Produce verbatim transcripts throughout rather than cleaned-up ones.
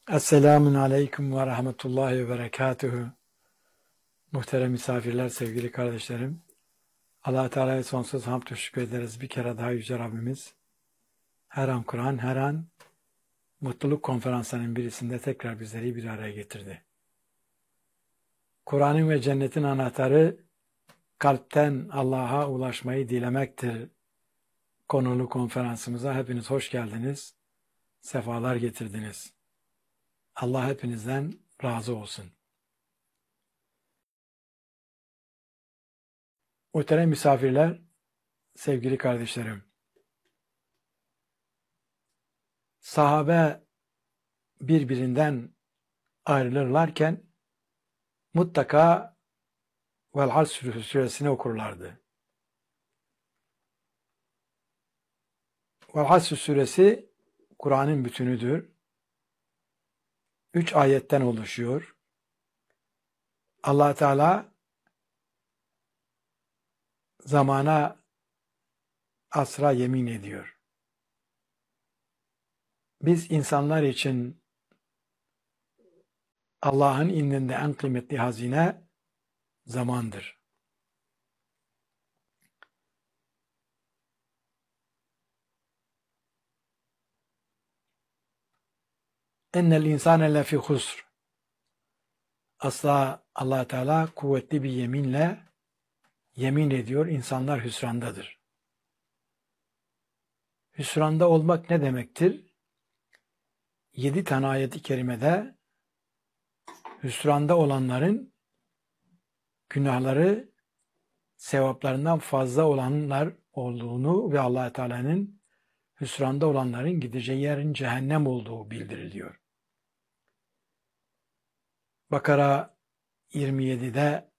Esselamun Aleyküm ve Rahmetullahi ve Berekatühü. Muhterem misafirler, sevgili kardeşlerim. Allah-u Teala'ya sonsuz hamd ve şükür ederiz. Bir kere daha Yüce Rabbimiz her an Kur'an, her an mutluluk konferanslarının birisinde tekrar bizleri bir araya getirdi. Kur'an'ın ve cennetin anahtarı kalpten Allah'a ulaşmayı dilemektir. Konulu konferansımıza hepiniz hoş geldiniz. Sefalar getirdiniz. Allah hepinizden razı olsun. Muhterem misafirler, sevgili kardeşlerim. Sahabe birbirinden ayrılırlarken mutlaka Vel-Asr suresini okurlardı. Vel-Asr suresi Kur'an'ın bütünüdür. Üç ayetten oluşuyor. Allah Teala zamana, asra yemin ediyor. Biz insanlar için Allah'ın indinde en kıymetli hazine zamandır. Ennel insane lefî husr. Asla Allah Teala kuvvetli bir yeminle yemin ediyor, insanlar hüsrandadır. Hüsranda olmak ne demektir? Yedi tane ayet-i kerimede hüsranda olanların günahları sevaplarından fazla olanlar olduğunu ve Allah Teala'nın hüsranda olanların gideceği yerin cehennem olduğu bildiriliyor. Bakara yirmi yedide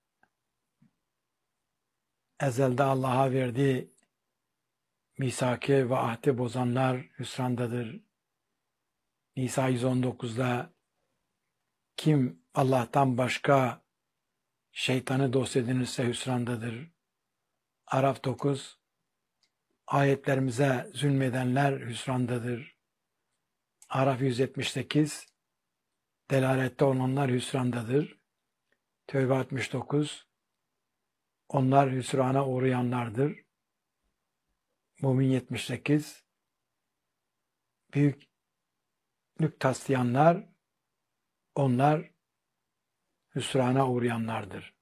ezelde Allah'a verdiği misaki ve ahdi bozanlar hüsrandadır. Nisa yüz on dokuzda kim Allah'tan başka şeytanı dost edinirse hüsrandadır. Araf dokuz ayetlerimize zulmedenler hüsrandadır. Araf yüz yetmiş sekiz delalette olanlar hüsrandadır. Tevbe altmış dokuz onlar hüsrana uğrayanlardır. Mümin yetmiş sekiz büyüklük taslayanlar onlar hüsrana uğrayanlardır.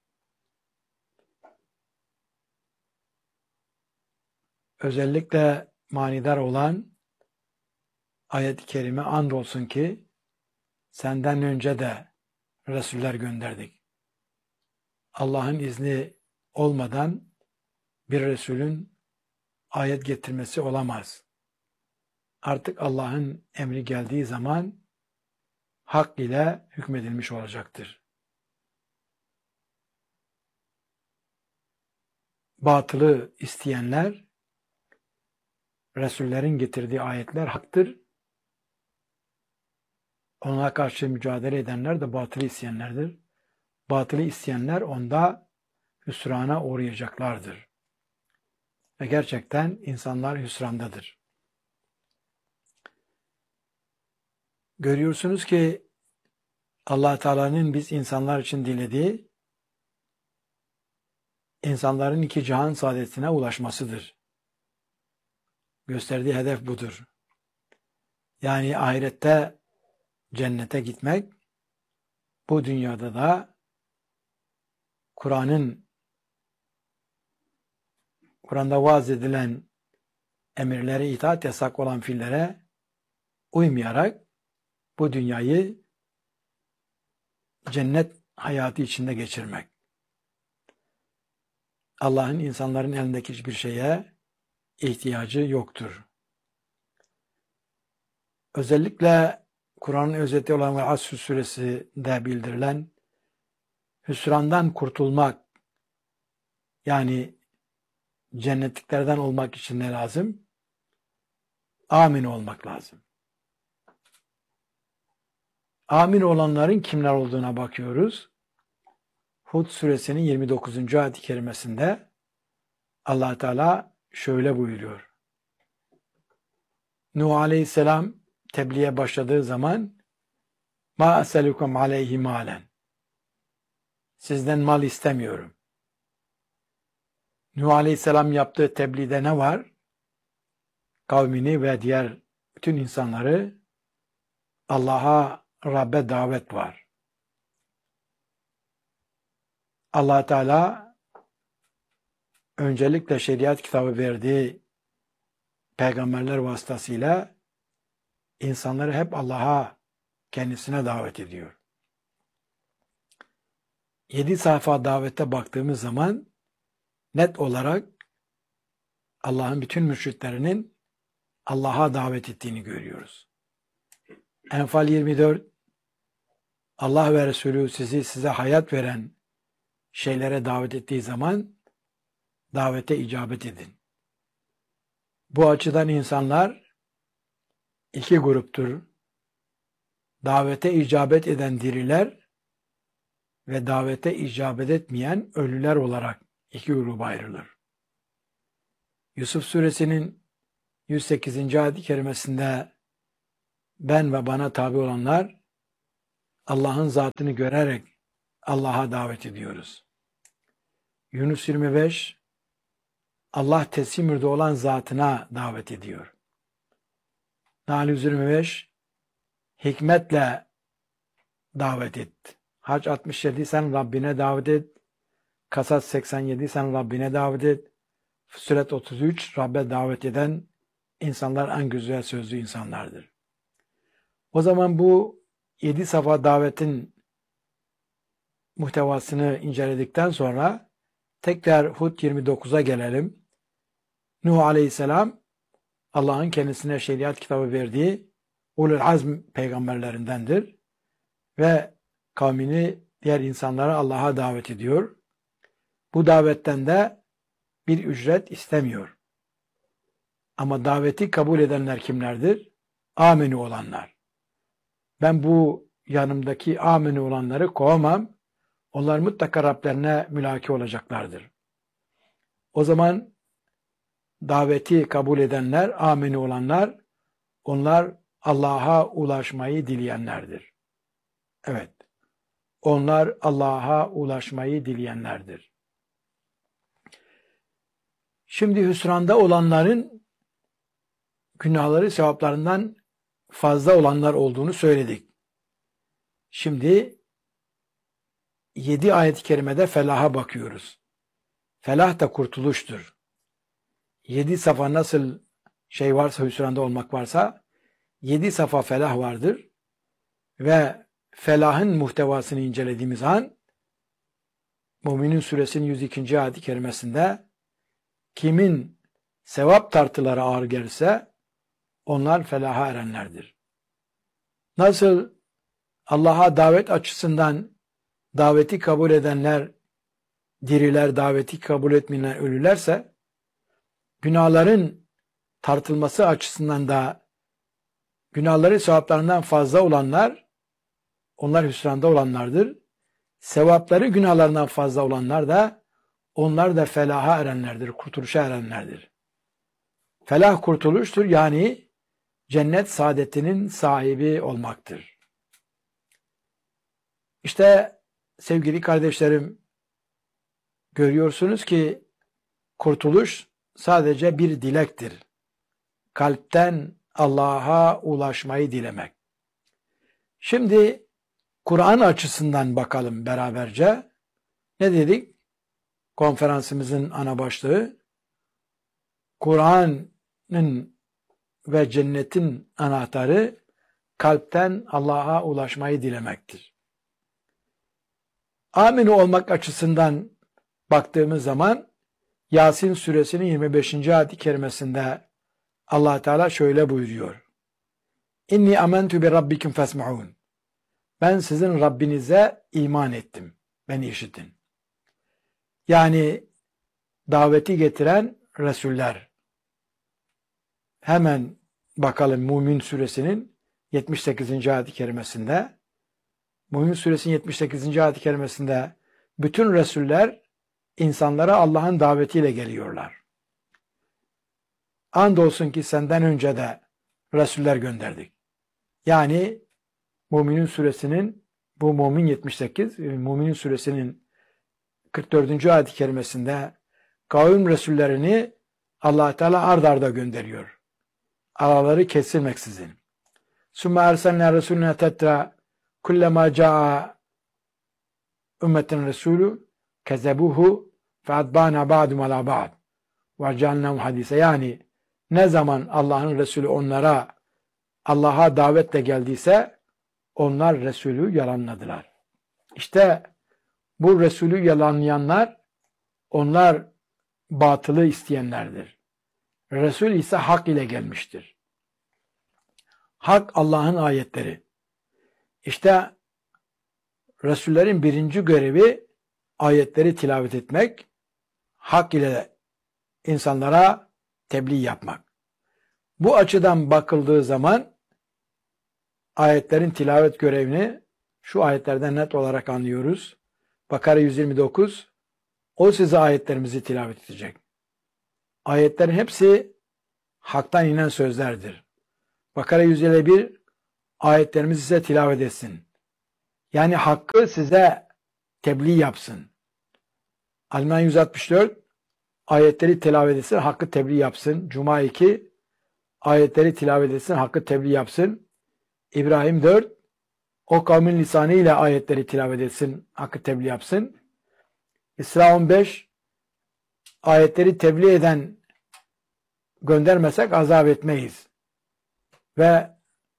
Özellikle manidar olan ayet-i kerime andolsun ki senden önce de Resuller gönderdik. Allah'ın izni olmadan bir Resulün ayet getirmesi olamaz. Artık Allah'ın emri geldiği zaman hak ile hükmedilmiş olacaktır. Batılı isteyenler, Resullerin getirdiği ayetler haktır. Ona karşı mücadele edenler de batılı isteyenlerdir. Batılı isteyenler onda hüsrana uğrayacaklardır. Ve gerçekten insanlar hüsrandadır. Görüyorsunuz ki Allah Teala'nın biz insanlar için dilediği insanların iki cihan saadetine ulaşmasıdır. Gösterdiği hedef budur. Yani ahirette cennete gitmek, bu dünyada da Kur'an'ın Kur'an'da vaaz edilen emirlere itaat, yasak olan fiillere uymayarak bu dünyayı cennet hayatı içinde geçirmek. Allah'ın insanların elindeki hiçbir şeye ihtiyacı yoktur. Özellikle Kur'an'ın özeti olan ve Asr suresinde bildirilen hüsrandan kurtulmak, yani cennetliklerden olmak için ne lazım? Amin olmak lazım. Amin olanların kimler olduğuna bakıyoruz. Hud suresinin yirmi dokuzuncu ayet-i kerimesinde Allah Teala şöyle buyuruyor. Nuh Aleyhisselam tebliğe başladığı zaman Ma eselukum aleyhi malen. Sizden mal istemiyorum. Nuh Aleyhisselam yaptığı tebliğde ne var? Kavmini ve diğer bütün insanları Allah'a, Rabbe davet var. Allah Teala öncelikle şeriat kitabı verdiği peygamberler vasıtasıyla insanları hep Allah'a, kendisine davet ediyor. Yedi sayfa davete baktığımız zaman net olarak Allah'ın bütün mürşitlerinin Allah'a davet ettiğini görüyoruz. Enfal yirmi dört, Allah ve Resulü sizi size hayat veren şeylere davet ettiği zaman davete icabet edin. Bu açıdan insanlar iki gruptur. Davete icabet eden diriler ve davete icabet etmeyen ölüler olarak iki gruba ayrılır. Yusuf Suresinin yüz sekizinci ayet-i kerimesinde ben ve bana tabi olanlar Allah'ın zatını görerek Allah'a davet ediyoruz. Yunus yirmi beş Allah teslimürde olan zatına davet ediyor. Nahl yüz yirmi beş hikmetle davet et. Hac altmış yedi sen Rabbine davet et. Kasas seksen yedi sen Rabbine davet et. Fussilet otuz üç Rabbe davet eden insanlar en güzel sözlü insanlardır. O zaman bu yedi safa davetin muhtevasını inceledikten sonra tekrar Hud yirmi dokuza gelelim. Nuh Aleyhisselam Allah'ın kendisine şeriat kitabı verdiği ulul azm peygamberlerindendir ve kavmini, diğer insanlara Allah'a davet ediyor. Bu davetten de bir ücret istemiyor. Ama daveti kabul edenler kimlerdir? Âmenü olanlar. Ben bu yanımdaki âmenü olanları kovamam. Onlar mutlaka Rablerine mülaki olacaklardır. O zaman daveti kabul edenler, âmenü olanlar, onlar Allah'a ulaşmayı dileyenlerdir. Evet, onlar Allah'a ulaşmayı dileyenlerdir. Şimdi hüsranda olanların günahları sevaplarından fazla olanlar olduğunu söyledik. Şimdi yedi ayet-i kerimede felaha bakıyoruz. Felah da kurtuluştur. Yedi safa nasıl şey varsa, hüsranda olmak varsa, yedi safa felah vardır. Ve felahın muhtevasını incelediğimiz an, Müminin Suresinin yüz ikinci ayet-i kerimesinde, kimin sevap tartıları ağır gelirse, onlar felaha erenlerdir. Nasıl Allah'a davet açısından daveti kabul edenler, diriler, daveti kabul etmeyenler ölülerse, günahların tartılması açısından da günahları sevaplarından fazla olanlar, onlar hüsranda olanlardır. Sevapları günahlarından fazla olanlar da, onlar da felaha erenlerdir, kurtuluşa erenlerdir. Felah kurtuluştur, yani cennet saadetinin sahibi olmaktır. İşte sevgili kardeşlerim, görüyorsunuz ki kurtuluş sadece bir dilektir. Kalpten Allah'a ulaşmayı dilemek. Şimdi Kur'an açısından bakalım beraberce. Ne dedik? Konferansımızın ana başlığı, Kur'an'ın ve cennetin anahtarı kalpten Allah'a ulaşmayı dilemektir. Amin olmak açısından baktığımız zaman Yasin suresinin yirmi beşinci ayet-i kerimesinde Allah Teala şöyle buyuruyor. İnni amentu bi rabbikum fesma'un. Ben sizin Rabbinize iman ettim. Beni işitin. Yani daveti getiren Resuller. Hemen bakalım Mümin suresinin yetmiş sekizinci ayet-i kerimesinde. Mümin suresinin yetmiş sekizinci ayet-i kerimesinde bütün Resuller insanlara Allah'ın davetiyle geliyorlar. Andolsun ki senden önce de Resuller gönderdik. Yani Müminun suresinin, bu Mümin yetmiş sekiz, Müminun suresinin kırk dördüncü ayet-i kerimesinde kavim resullerini Allah Teala ard arda gönderiyor. Araları kesilmeksizin. Sümme erselne resulüne tetra kullema ca'a ümmetin resulü kezebuhu feadbana ba'dum ala ba'd ve cealnahum hadise. Yani ne zaman Allah'ın Resulü onlara Allah'a davetle geldiyse onlar Resulü yalanladılar. İşte bu Resulü yalanlayanlar, onlar batılı isteyenlerdir. Resul ise hak ile gelmiştir. Hak Allah'ın ayetleri. İşte Resullerin birinci görevi ayetleri tilavet etmek, hak ile insanlara tebliğ yapmak. Bu açıdan bakıldığı zaman ayetlerin tilavet görevini şu ayetlerden net olarak anlıyoruz. Bakara yüz yirmi dokuz, o size ayetlerimizi tilavet edecek. Ayetlerin hepsi haktan inen sözlerdir. Bakara yüz elli bir, ayetlerimizi size tilavet etsin. Yani hakkı size tebliğ yapsın. Al-İmran yüz altmış dört, ayetleri tilavet etsin, hakkı tebliğ yapsın. Cuma iki, ayetleri tilavet etsin, hakkı tebliğ yapsın. İbrahim dört, o kavmin lisanıyla ayetleri tilavet etsin, hakkı tebliğ yapsın. İsra on beş, ayetleri tebliğ eden göndermesek azap etmeyiz. Ve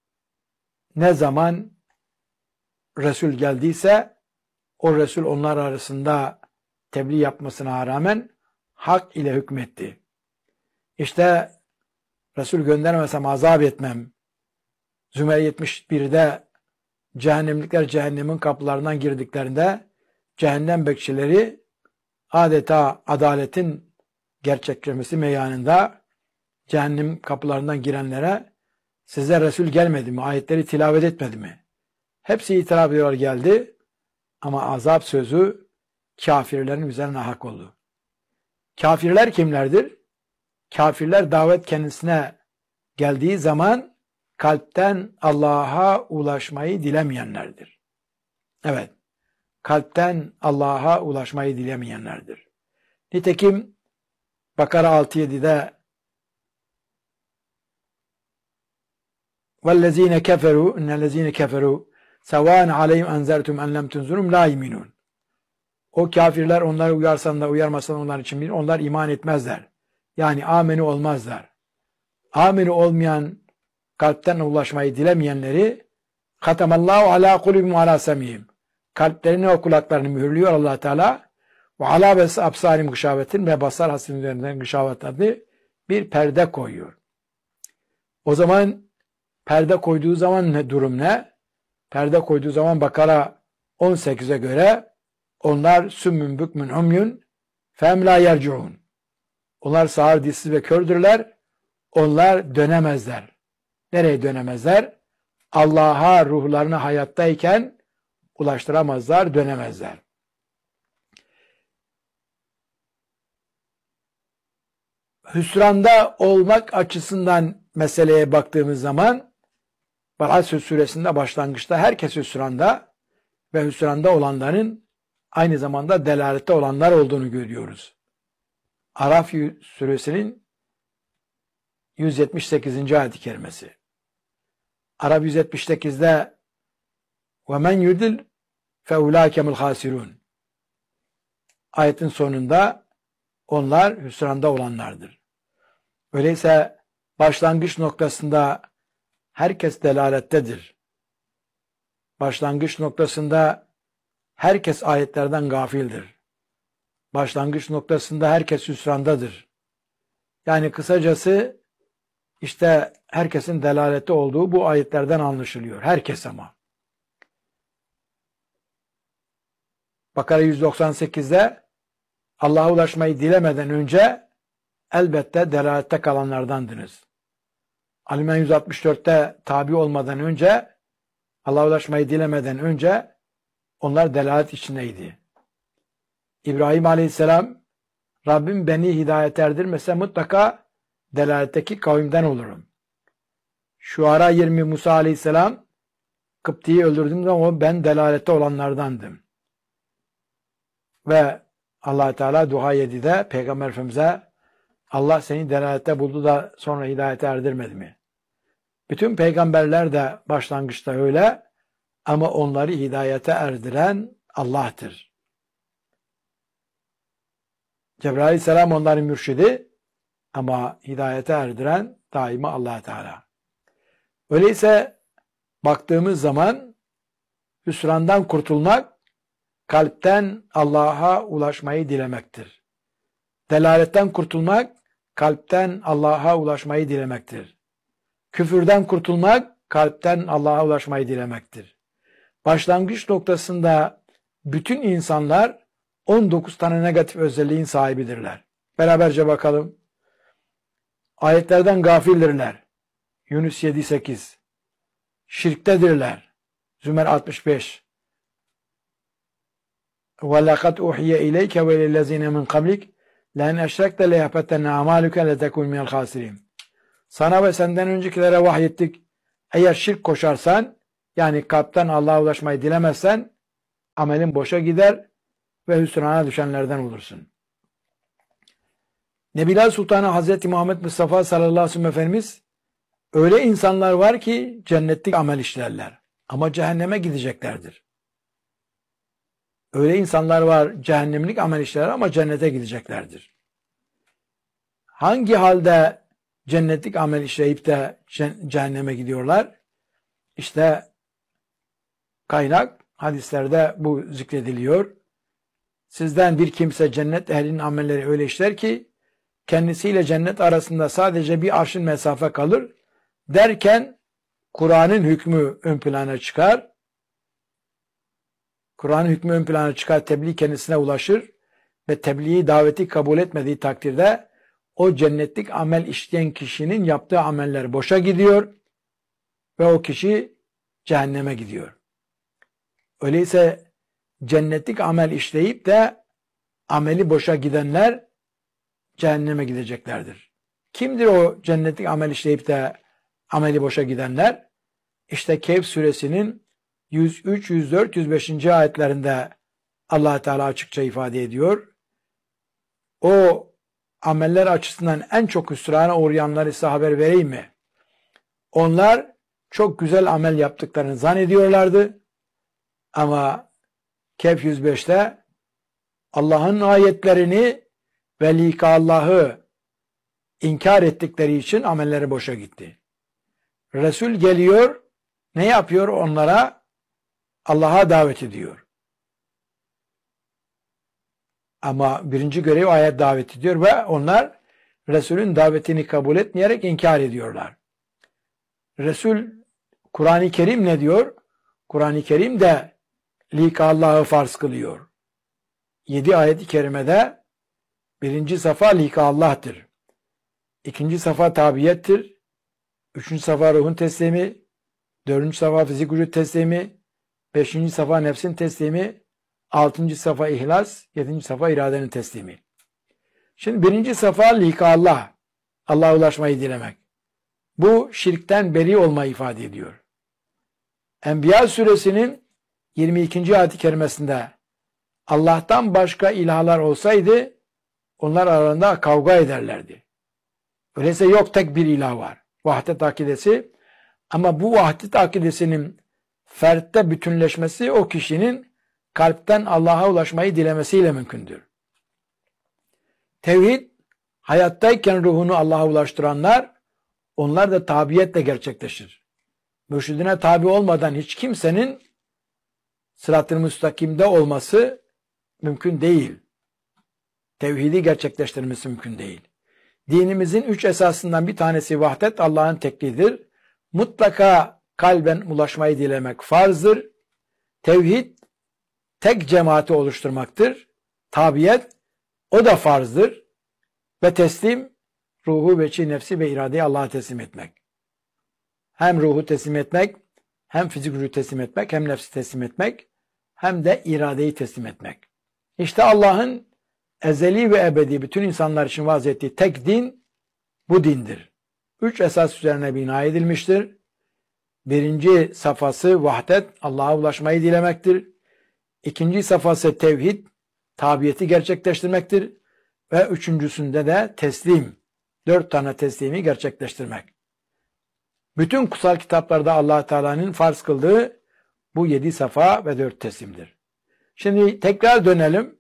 ne zaman Resul geldiyse o Resul onlar arasında tebliğ yapmasına rağmen hak ile hükmetti. İşte Resul göndermesem azap etmem. Zümer yetmiş birde cehennemlikler cehennemin kapılarından girdiklerinde cehennem bekçileri adeta adaletin gerçekleşmesi meyanında cehennem kapılarından girenlere size Resul gelmedi mi? Ayetleri tilavet etmedi mi? Hepsi itiraf ediyor geldi ama azap sözü kafirlerin üzerine hak oldu. Kafirler kimlerdir? Kafirler davet kendisine geldiği zaman kalpten Allah'a ulaşmayı dilemeyenlerdir. Evet, kalpten Allah'a ulaşmayı dilemeyenlerdir. Nitekim Bakara altı yedi'de وَالَّذ۪ينَ كَفَرُوا اِنَّ الَّذ۪ينَ كَفَرُوا سَوَانَ عَلَيْهِمْ اَنْزَرْتُمْ اَنْ لَمْ تُنْزُرُمْ لَا يُؤْمِنُونَ. O kafirler onları uyarsan da uyarmasan onlar için bir, onlar iman etmezler. Yani ameni olmazlar. Ameni olmayan, kalpten ulaşmayı dilemeyenleri katamallahu ala kulubihim ve ala semihim. Kalplerini ve kulaklarını mühürlüyor Allah Teala. Ve ala bes absarim gışavetin ve basar hasinlerinden gışavet adlı bir perde koyuyor. O zaman perde koyduğu zaman ne durum ne? Perde koyduğu zaman Bakara on sekize göre onlar sümmün bükmün umyun fem la yerciun. Onlar sağır dilsiz ve kördürler. Onlar dönemezler. Nereye dönemezler? Allah'a ruhlarını hayattayken ulaştıramazlar, dönemezler. Hüsranda olmak açısından meseleye baktığımız zaman Asr suresinde başlangıçta herkes hüsranda ve hüsranda olanların aynı zamanda delalette olanlar olduğunu görüyoruz. Araf suresinin yüz yetmiş sekizinci ayet-i kerimesi. Araf yüz yetmiş sekizde وَمَنْ يُدِلْ فَاُولَٰكَمُ الْخَاسِرُونَ ayetin sonunda onlar hüsranda olanlardır. Öyleyse başlangıç noktasında herkes delalettedir. Başlangıç noktasında herkes ayetlerden gafildir. Başlangıç noktasında herkes hüsrandadır. Yani kısacası işte herkesin delaleti olduğu bu ayetlerden anlaşılıyor. Herkes ama. Bakara yüz doksan sekizde Allah'a ulaşmayı dilemeden önce elbette delalette kalanlardandınız. Al-İmran yüz altmış dörtte tabi olmadan önce, Allah'a ulaşmayı dilemeden önce onlar delalet içindeydi. İbrahim Aleyhisselam, Rabbim beni hidayet erdirmese mutlaka delaletteki kavimden olurum. Şuara yirmi Musa Aleyhisselam, Kıpti'yi öldürdüğüm zaman ben delalette olanlardandım. Ve Allah Teala dua yedide Peygamber Efendimiz'e Allah seni delalette buldu da sonra hidayete erdirmedi mi? Bütün peygamberler de başlangıçta öyle ama onları hidayete erdiren Allah'tır. Cebrail Aleyhisselam onların mürşidi ama hidayete erdiren daima Allah Teala. Öyleyse baktığımız zaman hüsrandan kurtulmak kalpten Allah'a ulaşmayı dilemektir. Delaletten kurtulmak kalpten Allah'a ulaşmayı dilemektir. Küfürden kurtulmak kalpten Allah'a ulaşmayı dilemektir. Başlangıç noktasında bütün insanlar on dokuz tane negatif özelliğin sahibidirler. Beraberce bakalım. Ayetlerden gafildirler. Yunus yedi sekiz. Şirktedirler. Zümer altmış beş. وَلَقَدْ اُحْيَ اِلَيْكَ وَلِلَّذ۪ينَ مِنْ قَبْلِكَ لَاِنْ اَشْرَكْتَ لَيَحْبَتَّنَّ اَعْمَالُكَ لَتَكُنْ مِنَ الْخَاسِرِينَ. Sana ve senden öncekilere vahyettik. Eğer şirk koşarsan, yani kalpten Allah'a ulaşmayı dilemezsen, amelin boşa gider ve hüsrana düşenlerden olursun. Nebiler Sultanı Hazreti Muhammed Mustafa sallallahu aleyhi ve sellem Efendimiz, öyle insanlar var ki cennetlik amel işlerler ama cehenneme gideceklerdir. Öyle insanlar var cehennemlik amel işlerler ama cennete gideceklerdir. Hangi halde cennetlik amel işleyip de cehenneme gidiyorlar? İşte kaynak hadislerde bu zikrediliyor. Sizden bir kimse cennet ehlinin amelleri öyle işler ki kendisiyle cennet arasında sadece bir arşın mesafe kalır derken Kur'an'ın hükmü ön plana çıkar. Kur'an'ın hükmü ön plana çıkar, tebliğ kendisine ulaşır ve tebliği daveti kabul etmediği takdirde o cennetlik amel işleyen kişinin yaptığı ameller boşa gidiyor ve o kişi cehenneme gidiyor. Öyleyse cennetlik amel işleyip de ameli boşa gidenler cehenneme gideceklerdir. Kimdir o cennetlik amel işleyip de ameli boşa gidenler? İşte Kehf suresinin yüz üç, yüz dört, yüz beş. ayetlerinde Allah Teala açıkça ifade ediyor. O ameller açısından en çok hüsrana uğrayanları size haber vereyim mi? Onlar çok güzel amel yaptıklarını zannediyorlardı. Ama Kehf yüz beşte Allah'ın ayetlerini ve lika Allah'ı inkar ettikleri için amelleri boşa gitti. Resul geliyor, ne yapıyor onlara? Allah'a davet ediyor. Ama birinci görev ayet davet ediyor ve onlar Resul'ün davetini kabul etmeyerek inkar ediyorlar. Resul, Kur'an-ı Kerim ne diyor? Kur'an-ı Kerim de lika Allah'ı farz kılıyor. Yedi ayet-i kerimede birinci safa lika Allah'tır. İkinci safa tabiyettir. Üçüncü safa ruhun teslimi. Dördüncü safa fizik vücut teslimi. Beşinci safa nefsin teslimi. Altıncı safa ihlas. Yedinci safa iradenin teslimi. Şimdi birinci safa lika Allah. Allah'a ulaşmayı dilemek. Bu şirkten beri olmayı ifade ediyor. Enbiya suresinin yirmi ikinci ayet-i kerimesinde Allah'tan başka ilahlar olsaydı onlar aralarında kavga ederlerdi. Öyleyse yok, tek bir ilah var. Vahdet akidesi. Ama bu vahdet akidesinin fertte bütünleşmesi o kişinin kalpten Allah'a ulaşmayı dilemesiyle mümkündür. Tevhid, hayattayken ruhunu Allah'a ulaştıranlar, onlar da tabiyetle gerçekleşir. Mürşidine tabi olmadan hiç kimsenin sırat-ı müstakimde olması mümkün değil. Tevhidi gerçekleştirmesi mümkün değil. Dinimizin üç esasından bir tanesi vahdet, Allah'ın tekliğidir. Mutlaka kalben ulaşmayı dilemek farzdır. Tevhid, tek cemaati oluşturmaktır. Tabiyet, o da farzdır. Ve teslim, ruhu, veçi, nefsi ve iradeyi Allah'a teslim etmek. Hem ruhu teslim etmek, hem fizik vücudu teslim etmek, hem nefsi teslim etmek, hem de iradeyi teslim etmek. İşte Allah'ın ezeli ve ebedi bütün insanlar için vaaz ettiği tek din bu dindir. Üç esas üzerine bina edilmiştir. Birinci safhası vahdet, Allah'a ulaşmayı dilemektir. İkinci safhası tevhid, tabiyeti gerçekleştirmektir. Ve üçüncüsünde de teslim, dört tane teslimi gerçekleştirmek. Bütün kutsal kitaplarda Allah Teala'nın farz kıldığı bu yedi safa ve dört teslimdir. Şimdi tekrar dönelim.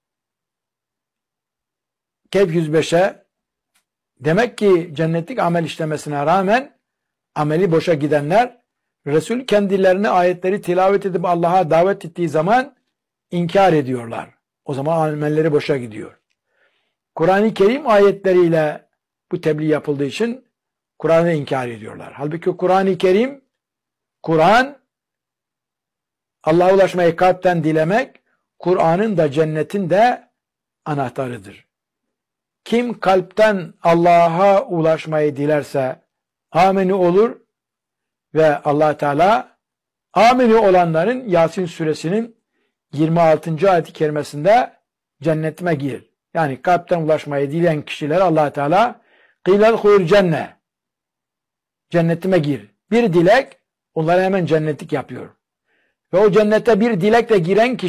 Kehf yüz beşe. Demek ki cennetlik amel işlemesine rağmen ameli boşa gidenler, Resul kendilerine ayetleri tilavet edip Allah'a davet ettiği zaman inkar ediyorlar. O zaman amelleri boşa gidiyor. Kur'an-ı Kerim ayetleriyle bu tebliğ yapıldığı için Kur'an'ı inkar ediyorlar. Halbuki Kur'an-ı Kerim, Kur'an, Allah'a ulaşmayı kalpten dilemek, Kur'an'ın da cennetin de anahtarıdır. Kim kalpten Allah'a ulaşmayı dilerse ameni olur ve Allah Teala ameni olanların Yasin suresinin yirmi altıncı ayet-i kerimesinde cennetime gir. Yani kalpten ulaşmayı dileyen kişiler Allah Teala "Qîlel huyur cenne" cennetime gir. Bir dilek onları hemen cennetlik yapıyor. Ve o cennete bir dilekle giren kişi